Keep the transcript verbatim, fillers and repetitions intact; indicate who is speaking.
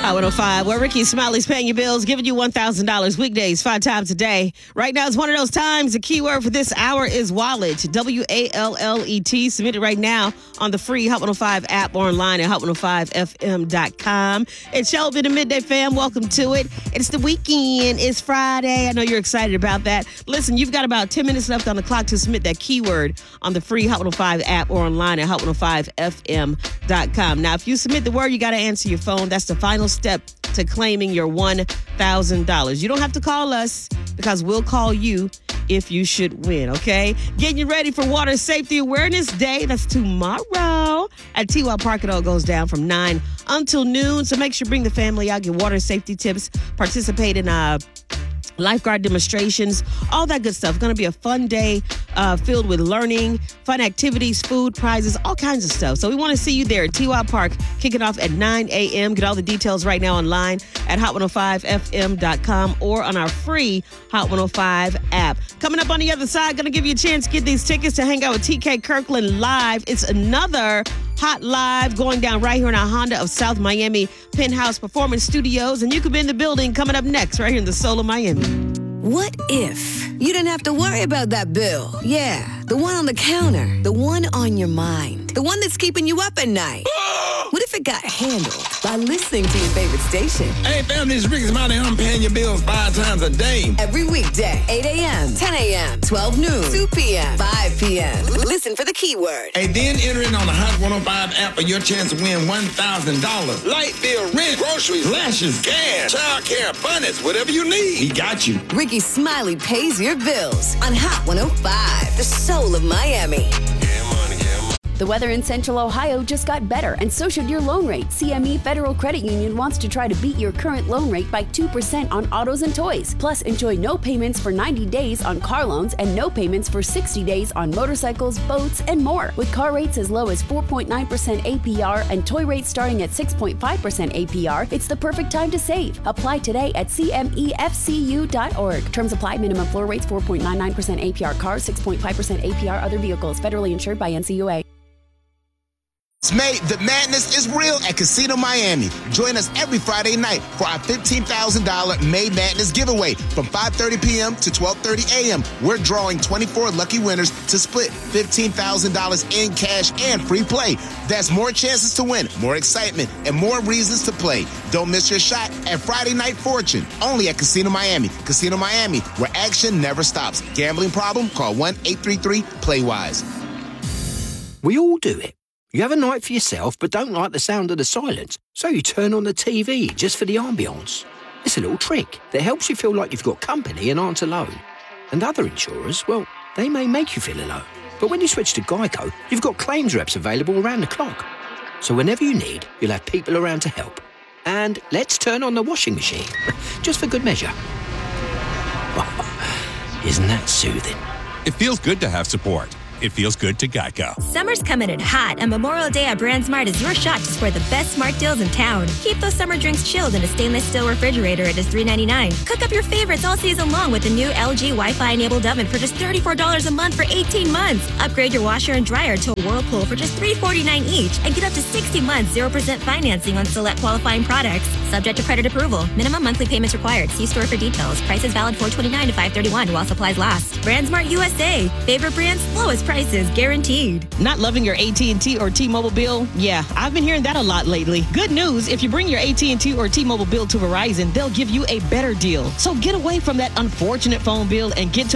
Speaker 1: Hot one oh five, where Ricky Smiley's paying your bills, giving you one thousand dollars weekdays, five times a day. Right now is one of those times. The keyword for this hour is wallet, W A L L E T. Submit it right now on the free Hot one oh five app or online at hot one oh five f m dot com. It's Shelby, the Midday Fam. Welcome to it. It's the weekend. It's Friday. I know you're excited about that. Listen, you've got about ten minutes left on the clock to submit that keyword on the free Hot one oh five app or online at hot one oh five f m dot com. Now, if you submit the word, you got to answer your phone. That's the final step to claiming your one thousand dollars. You don't have to call us because we'll call you if you should win, okay? Getting you ready for Water Safety Awareness Day. That's tomorrow at T Y Park. It all goes down from nine until noon. So make sure you bring the family out, get water safety tips, participate in uh lifeguard demonstrations, all that good stuff. It's going to be a fun day uh, filled with learning, fun activities, food, prizes, all kinds of stuff. So we want to see you there at T Y Park, kicking off at nine a.m. Get all the details right now online at hot one oh five f m dot com or on our free Hot one oh five app. Coming up on the other side, going to give you a chance to get these tickets to hang out with T K Kirkland live. It's another Hot Live going down right here in our Honda of South Miami Penthouse Performance Studios. And you could be in the building coming up next right here in the Soul of Miami.
Speaker 2: What if you didn't have to worry about that bill? Yeah, the one on the counter, the one on your mind, the one that's keeping you up at night. What if it got handled by listening to your favorite station?
Speaker 3: Hey, fam, this is Ricky Smiley. I'm paying your bills five times a day.
Speaker 2: Every weekday, eight a.m., ten a.m., twelve noon, two p.m., five p.m. Listen for the keyword.
Speaker 3: And then enter it on the Hot one oh five app for your chance to win one thousand dollars. Light bill, rent, groceries, lashes, gas, child care, abundance, whatever you need. We got you.
Speaker 2: Ricky Smiley pays your bills on Hot one oh five, the soul of Miami.
Speaker 3: Yeah, money, yeah, money.
Speaker 4: The weather in Central Ohio just got better, and so should your loan rate. C M E Federal Credit Union wants to try to beat your current loan rate by two percent on autos and toys. Plus, enjoy no payments for ninety days on car loans and no payments for sixty days on motorcycles, boats, and more. With car rates as low as four point nine percent A P R and toy rates starting at six point five percent A P R, it's the perfect time to save. Apply today at c m e f c u dot org. Terms apply. Minimum floor rates four point nine nine percent A P R cars, six point five percent A P R other vehicles. Federally insured by N C U A.
Speaker 5: It's May, the madness is real at Casino Miami. Join us every Friday night for our fifteen thousand dollars May Madness giveaway from five thirty p.m. to twelve thirty a.m. We're drawing twenty-four lucky winners to split fifteen thousand dollars in cash and free play. That's more chances to win, more excitement, and more reasons to play. Don't miss your shot at Friday Night Fortune, only at Casino Miami. Casino Miami, where action never stops. Gambling problem? Call one eight three three play wise.
Speaker 6: We all do it. You have a night for yourself but don't like the sound of the silence, so you turn on the T V just for the ambience. It's a little trick that helps you feel like you've got company and aren't alone. And other insurers, well, they may make you feel alone. But when you switch to Geico, you've got claims reps available around the clock. So whenever you need, you'll have people around to help. And let's turn on the washing machine, just for good measure. Isn't that soothing?
Speaker 7: It feels good to have support. It feels good to Geico.
Speaker 8: Summer's coming in hot, and Memorial Day at BrandSmart is your shot to score the best smart deals in town. Keep those summer drinks chilled in a stainless steel refrigerator at just three ninety-nine. Cook up your favorites all season long with the new L G Wi-Fi enabled oven for just thirty-four dollars a month for eighteen months. Upgrade your washer and dryer to a Whirlpool for just three forty-nine each, and get up to sixty months zero percent financing on select qualifying products. Subject to credit approval. Minimum monthly payments required. See store for details. Prices valid four twenty-nine to five thirty-one while supplies last. BrandSmart U S A. Favorite brands, lowest prices guaranteed.
Speaker 1: Not loving your A T and T or T-Mobile bill? Yeah, I've been hearing that a lot lately. Good news, if you bring your A T and T or T-Mobile bill to Verizon, they'll give you a better deal. So get away from that unfortunate phone bill and get to